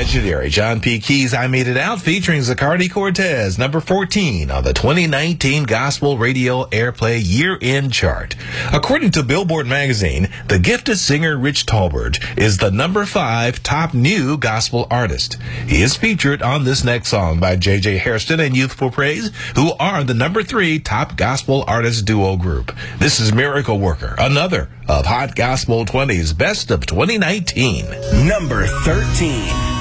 legendary John P. Keys, I Made It Out, featuring Zacardi Cortez, number 14 on the 2019 Gospel Radio Airplay Year-End Chart. According to Billboard magazine, the gifted singer Rich Tolbert is the number 5 top new gospel artist. He is featured on this next song by J.J. Hairston and Youthful Praise, who are the number 3 top gospel artist duo group. This is Miracle Worker, another of Hot Gospel 20's Best of 2019. Number 13.